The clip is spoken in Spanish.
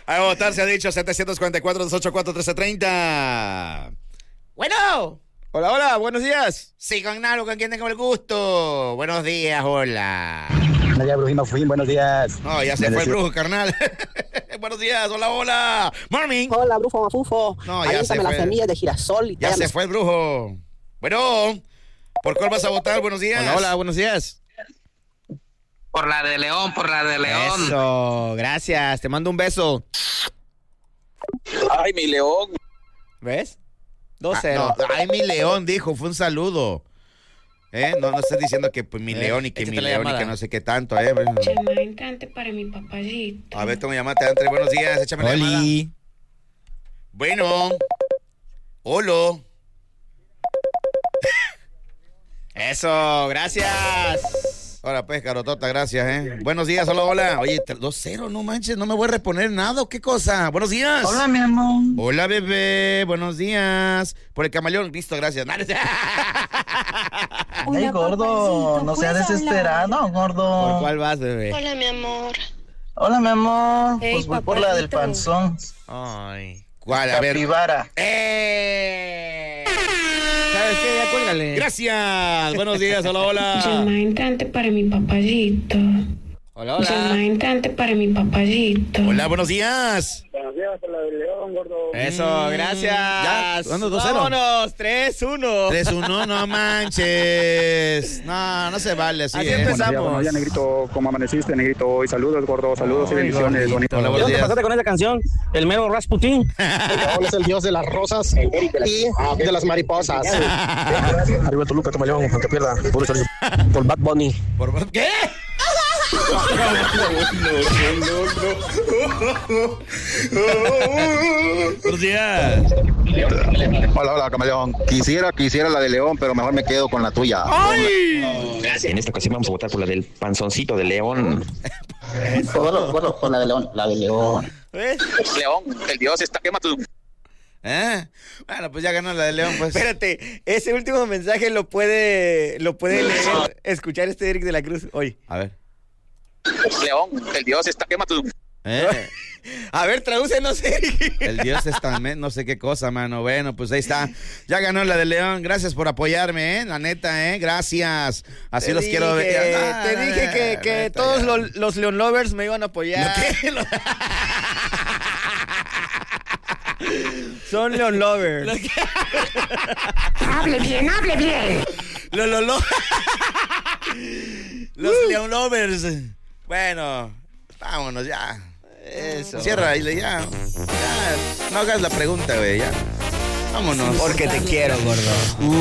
A votar se ha dicho 744-284-1330. Bueno. Hola, hola, buenos días. Sí, con Nalo, con quien tengo el gusto. Buenos días, hola. Buenos días, Brujino Fin, buenos días. No, ya se fue el brujo, carnal. Buenos días, hola, hola. Morning. Hola, Brufo Mafufo. No, ya se Avísame las fue. semillas de girasol. Ya se fue el brujo. Bueno, ¿por cuál vas a votar? Buenos días. Hola, hola, buenos días. Por la de León, por la de León. Eso, gracias. Te mando un beso. Ay, mi León. ¿Ves? 2-0. No, ay, mi León dijo, fue un saludo. No estés diciendo que pues, mi León y que mi échate la León y llamada. que no sé qué tanto, Llamada entrante para mi papayito. A ver, toma llamada, Andre, buenos días, échame la llamada. Oli. Bueno. Holo. Eso, gracias. Ahora pues, Carotota, gracias, Buenos días, hola, hola. Oye, 2-0, no manches, no me voy a reponer nada, ¿o qué cosa? Buenos días. Hola, mi amor. Hola, bebé, buenos días. Por el camaleón, listo, gracias. Ay, gordo, no seas desesperado, gordo. ¿Por cuál vas, bebé? Hola, mi amor. Hola, mi amor. Ey, Pues voy por la del papacito. panzón. Ay. ¿Cuál? A ver. Capibara. ¿Sabes qué? Ya cuélgale. Gracias. Buenos días, hola, hola. Llamada entrante para mi papayito. Hola, Llamada hola. entrante para mi papayito. Hola, buenos días. Buenos días, por la de León, gordo. Eso, gracias. Ya, ¿cuándo? 2-0. Vámonos, 3-1. 3-1, no manches. No se vale así, Así Buenos empezamos. días, Negrito. ¿Cómo amaneciste, Negrito? Hoy saludos, gordo. Saludos y bendiciones, bonito. Hola, buenos días. con esa canción? El mero Rasputín. Él es el dios de las rosas y de las mariposas. Arriba Toluca, Camaleón, aunque pierda. Puro chorizo. Por Bad Bunny. ¿Qué? Buenos días. Hola, hola, Camaleón. Quisiera la de León, pero mejor me quedo con la tuya. En esta ocasión vamos a votar por la del panzoncito de León. Gordo, por la de León. La de León. ¿Ves? León, el dios está quemado. Bueno, pues ya ganó la de León, pues. Espérate, ese último mensaje lo puede leer, escuchar este Eric de la Cruz hoy. A ver. León, el dios está quemado. A ver, tradúcenos, Eric. El dios es tan, no sé qué cosa, mano. Bueno, pues ahí está. Ya ganó la de León. Gracias por apoyarme, la neta, gracias. Así los quiero ver. Te dije que todos los Leon Lovers me iban a apoyar. ¿Qué? Son Leon Lovers. Hable bien, hable bien. Los Leon Lovers. Bueno, vámonos ya. Eso. Cierra ahí, ya. No hagas la pregunta, güey, ya. Vámonos. Porque te quiero, gordo.